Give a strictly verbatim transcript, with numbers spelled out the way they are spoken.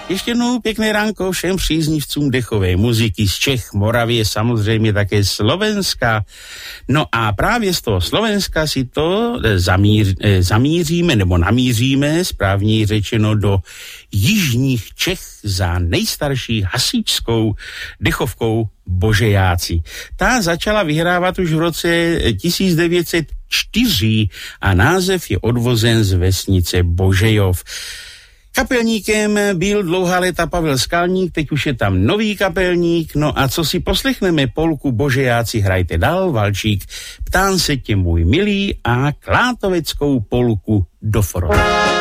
Ještě jednou pěkné ránko všem příznivcům dechové muziky z Čech, Moravie, samozřejmě také Slovenska. No a právě z toho Slovenska si to zamíř, zamíříme, nebo namíříme, správně řečeno, do jižních Čech za nejstarší hasičskou dechovkou Božejáci. Ta začala vyhrávat už v roce tisíc devět set čtyři a název je odvozen z vesnice Božejov. Kapelníkem byl dlouhá léta Pavel Skalník, teď už je tam nový kapelník, no a co si poslechneme polku Božejáci hrajte dál, Valčík, Ptám se tě můj milý a klátoveckou polku do frontu.